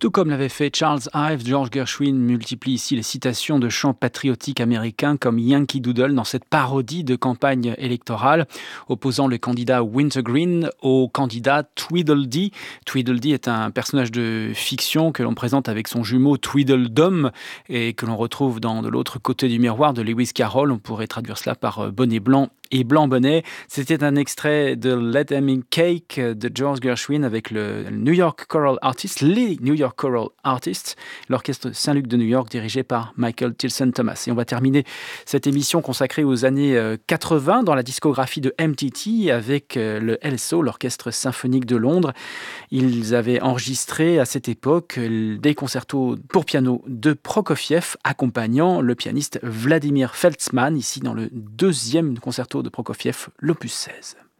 Tout comme l'avait fait Charles Ives, George Gershwin multiplie ici les citations de chants patriotiques américains comme Yankee Doodle dans cette parodie de campagne électorale, opposant le candidat Wintergreen au candidat Tweedledee. Tweedledee est un personnage de fiction que l'on présente avec son jumeau Tweedledum et que l'on retrouve dans De l'autre côté du miroir de Lewis Carroll. On pourrait traduire cela par bonnet blanc et blanc bonnet. C'était un extrait de Let Them In Cake de George Gershwin avec le New York Choral Artists, les New York Choral Artists, l'orchestre Saint-Luc de New York dirigé par Michael Tilson Thomas. Et on va terminer cette émission consacrée aux années 80 dans la discographie de MTT avec le LSO, l'Orchestre Symphonique de Londres. Ils avaient enregistré à cette époque des concertos pour piano de Prokofiev accompagnant le pianiste Vladimir Feltzmann, ici dans le deuxième concerto de Prokofiev, l'opus 16.